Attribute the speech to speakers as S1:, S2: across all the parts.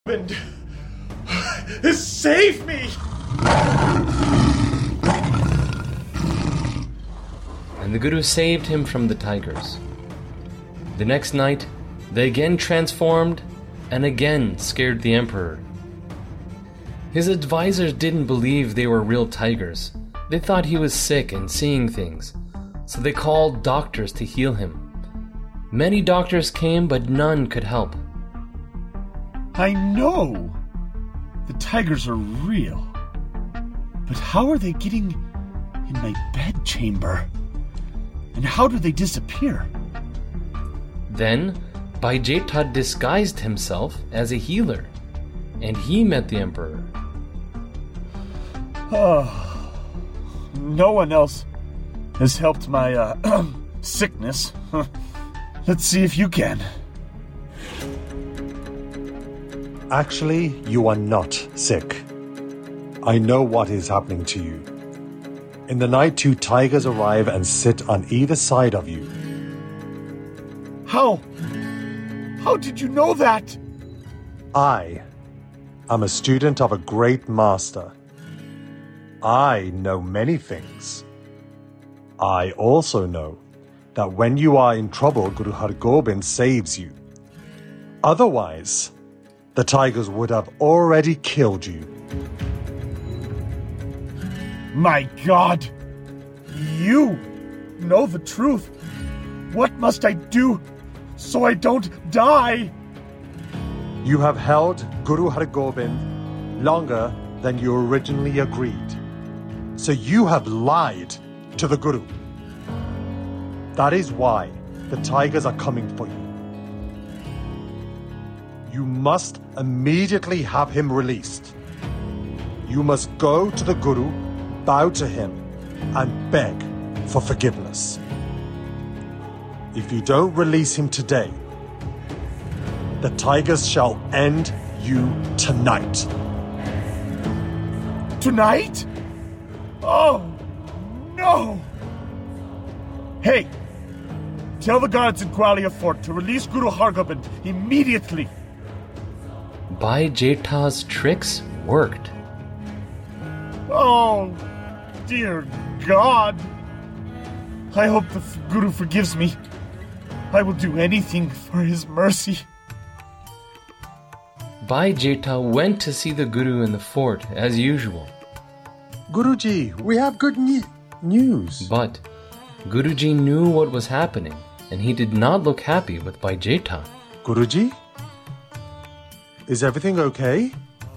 S1: happened? Save me!
S2: And the Guru saved him from the tigers. The next night, they again transformed and again scared the emperor. His advisors didn't believe they were real tigers. They thought he was sick and seeing things, so they called doctors to heal him. Many doctors came, but none could help.
S1: I know the tigers are real, but how are they getting in my bedchamber? And how do they disappear?
S2: Then, Baijetha disguised himself as a healer, and he met the emperor.
S1: No one else has helped my sickness. Let's see if you can.
S3: Actually, you are not sick. I know what is happening to you. In the night, 2 tigers arrive and sit on either side of you.
S1: How? How did you know that?
S3: I am a student of a great master. I know many things. I also know that when you are in trouble, Guru Hargobind saves you. Otherwise, the tigers would have already killed you.
S1: My God! You know the truth. What must I do so I don't die?
S3: You have held Guru Hargobind longer than you originally agreed. So you have lied to the Guru. That is why the tigers are coming for you. You must immediately have him released. You must go to the Guru, bow to him, and beg for forgiveness. If you don't release him today, the tigers shall end you tonight.
S1: Tonight? Oh, no! Hey, tell the guards in Qualia Fort to release Guru Hargobind immediately.
S2: Baijetha's tricks worked.
S1: Oh, dear God. I hope the Guru forgives me. I will do anything for his mercy.
S2: Baijetha went to see the Guru in the fort as usual.
S3: Guruji, we have good news.
S2: But Guruji knew what was happening, and he did not look happy with Baijetha.
S3: Guruji? Is everything okay?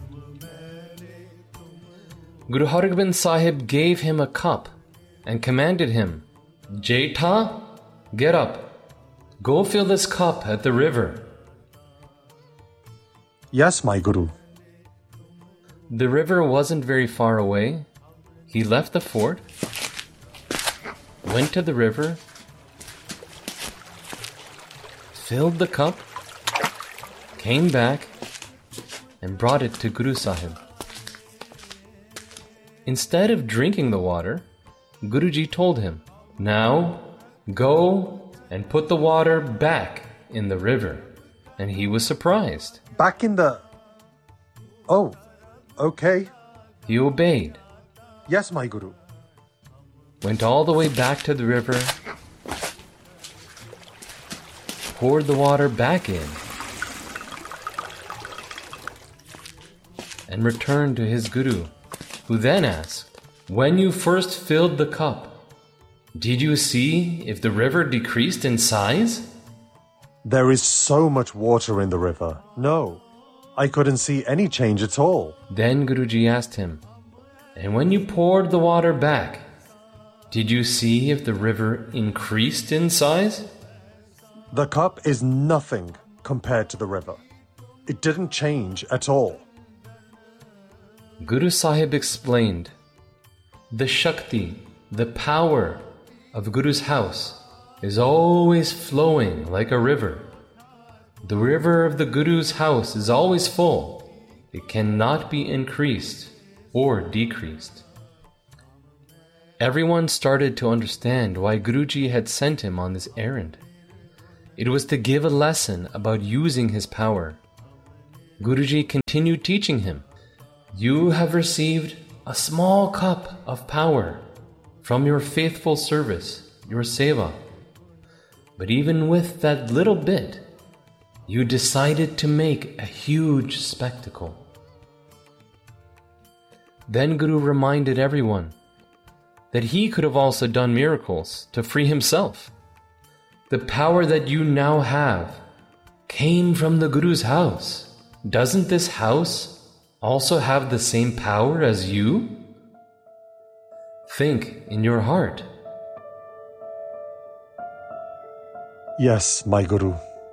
S2: Guru Hargobind Sahib gave him a cup and commanded him, Jetha, get up. Go fill this cup at the river.
S3: Yes, my Guru.
S2: The river wasn't very far away. He left the fort, went to the river, filled the cup, came back, and brought it to Guru Sahib. Instead of drinking the water, Guruji told him, now go and put the water back in the river. And he was surprised.
S3: Back in the... Oh, okay.
S2: He obeyed.
S3: Yes, my Guru.
S2: Went all the way back to the river, poured the water back in, and returned to his Guru, who then asked, when you first filled the cup, did you see if the river decreased in size?
S3: There is so much water in the river. No, I couldn't see any change at all.
S2: Then Guruji asked him, and when you poured the water back, did you see if the river increased in size?
S3: The cup is nothing compared to the river. It didn't change at all.
S2: Guru Sahib explained, the Shakti, the power of Guru's house is always flowing like a river. The river of the Guru's house is always full. It cannot be increased or decreased. Everyone started to understand why Guruji had sent him on this errand. It was to give a lesson about using his power. Guruji continued teaching him, "You have received a small cup of power from your faithful service, your seva. But even with that little bit, you decided to make a huge spectacle." Then Guru reminded everyone that he could have also done miracles to free himself. The power that you now have came from the Guru's house. Doesn't this house also have the same power as you? Think in your heart.
S3: Yes, my Guru.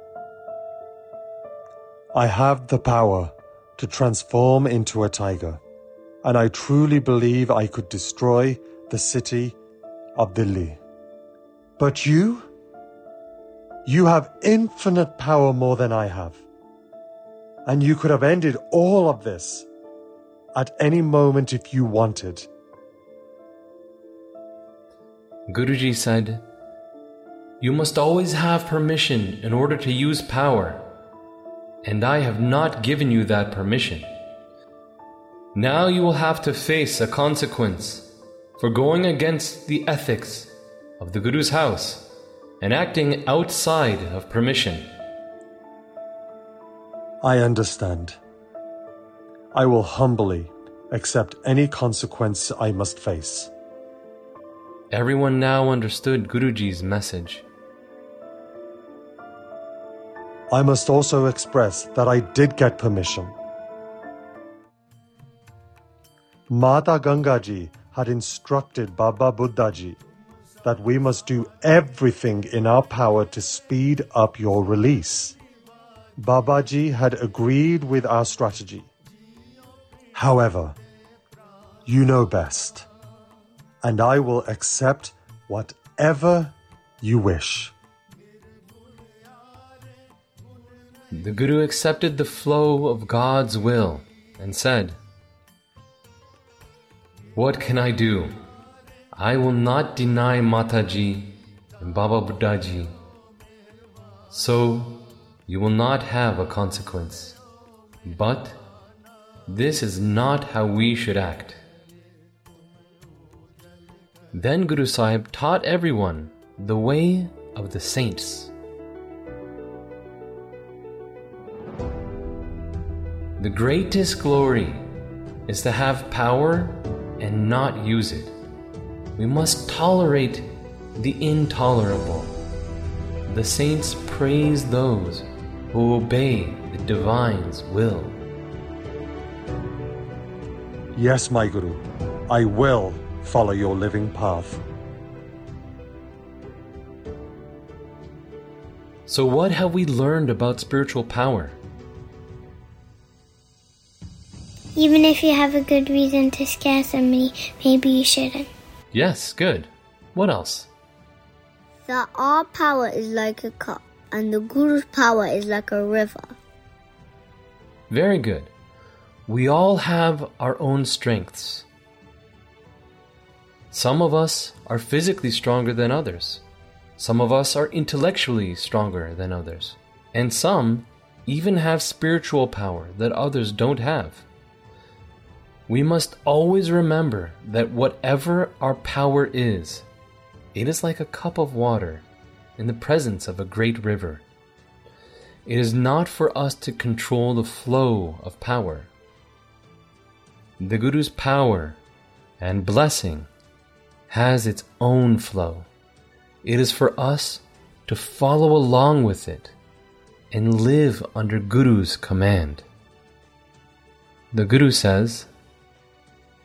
S3: I have the power to transform into a tiger, and I truly believe I could destroy the city of Delhi. But you have infinite power more than I have. And you could have ended all of this at any moment if you wanted.
S2: Guruji said, "You must always have permission in order to use power, and I have not given you that permission. Now you will have to face a consequence for going against the ethics of the Guru's house and acting outside of permission."
S3: I understand. I will humbly accept any consequence I must face.
S2: Everyone now understood Guruji's message.
S3: I must also express that I did get permission. Mata Gangaji had instructed Baba Buddhaji that we must do everything in our power to speed up your release. Babaji had agreed with our strategy. However, you know best, and I will accept whatever you wish.
S2: The Guru accepted the flow of God's will and said, "What can I do? I will not deny Mataji and Baba Buddhaji. So, you will not have a consequence. But this is not how we should act." Then Guru Sahib taught everyone the way of the saints. The greatest glory is to have power and not use it. We must tolerate the intolerable. The saints praise those who obey the Divine's will.
S3: Yes, my Guru, I will follow your living path.
S2: So what have we learned about spiritual power?
S4: Even if you have a good reason to scare somebody, maybe you shouldn't.
S2: Yes, good. What else?
S4: That our power is like a cup, and the Guru's power is like a river.
S2: Very good. We all have our own strengths. Some of us are physically stronger than others. Some of us are intellectually stronger than others. And some even have spiritual power that others don't have. We must always remember that whatever our power is, it is like a cup of water in the presence of a great river. It is not for us to control the flow of power. The Guru's power and blessing has its own flow. It is for us to follow along with it and live under Guru's command. The Guru says,